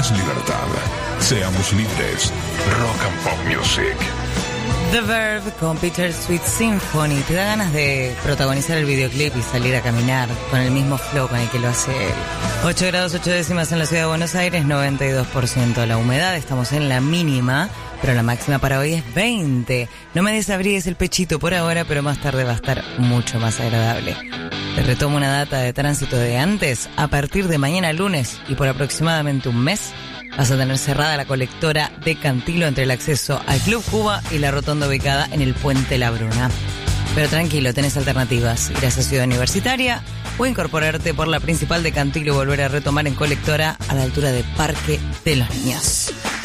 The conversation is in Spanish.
es libertad. Seamos libres. Rock and Pop Music. The Verve con Peter Sweet Symphony. Te da ganas de protagonizar el videoclip y salir a caminar con el mismo flow con el que lo hace él. 8 grados 8 décimas en la ciudad de Buenos Aires, 92% la humedad. Estamos en la mínima, pero la máxima para hoy es 20. No me desabrigues el pechito por ahora, pero más tarde va a estar mucho más agradable. Te retomo una data de tránsito de antes. A partir de mañana lunes y por aproximadamente un mes, vas a tener cerrada la colectora de Cantilo entre el acceso al Club Cuba y la rotonda ubicada en el Puente La Bruna. Pero tranquilo, tenés alternativas. Ir a esa ciudad universitaria o incorporarte por la principal de Cantilo y volver a retomar en colectora a la altura de Parque de los Niños.